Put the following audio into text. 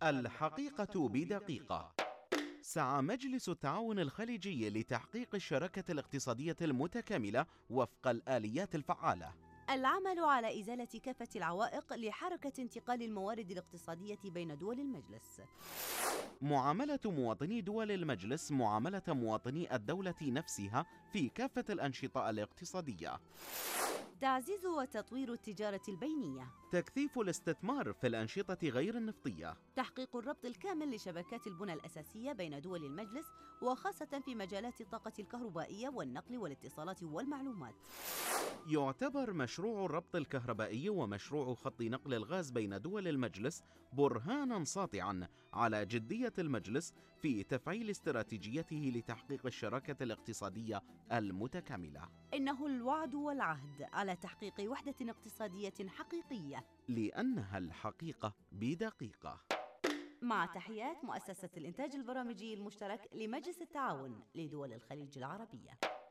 الحقيقة بدقيقة. سعى مجلس التعاون الخليجي لتحقيق الشراكة الاقتصادية المتكاملة وفق الآليات الفعالة. العمل على إزالة كافة العوائق لحركة انتقال الموارد الاقتصادية بين دول المجلس. معاملة مواطني دول المجلس معاملة مواطني الدولة نفسها في كافة الأنشطة الاقتصادية. تعزيز وتطوير التجارة البينية. تكثيف الاستثمار في الأنشطة غير النفطية. تحقيق الربط الكامل لشبكات البنى الأساسية بين دول المجلس وخاصة في مجالات الطاقة الكهربائية والنقل والاتصالات والمعلومات. يعتبر مشروع الربط الكهربائي ومشروع خط نقل الغاز بين دول المجلس برهاناً ساطعاً على جدية المجلس في تفعيل استراتيجيته لتحقيق الشراكة الاقتصادية المتكاملة. إنه الوعد والعهد على تحقيق وحدة اقتصادية حقيقية، لأنها الحقيقة بدقيقة. مع تحيات مؤسسة الإنتاج البرامجي المشترك لمجلس التعاون لدول الخليج العربية.